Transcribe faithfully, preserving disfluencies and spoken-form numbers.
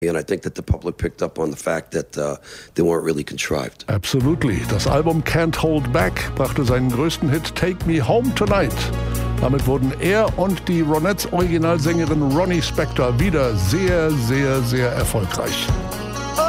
And I think that the public picked up on the fact that uh, they weren't really contrived. Absolutely. Das Album Can't Hold Back brachte seinen größten Hit Take Me Home Tonight. Damit wurden er und die Ronettes Originalsängerin Ronnie Spector wieder sehr, sehr, sehr erfolgreich.